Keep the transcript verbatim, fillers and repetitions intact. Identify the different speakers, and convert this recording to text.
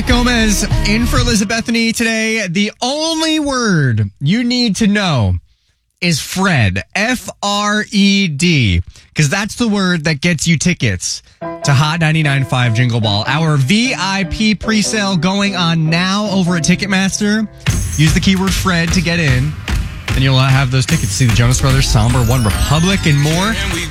Speaker 1: Gomez in for Elizabethany today. The only word you need to know is Fred. F R E D. Because that's the word that gets you tickets to Hot ninety-nine point five Jingle Ball. Our V I P pre-sale going on now over at Ticketmaster. Use the keyword Fred to get in. And you'll have those tickets to see the Jonas Brothers, Somber, One Republic, and more.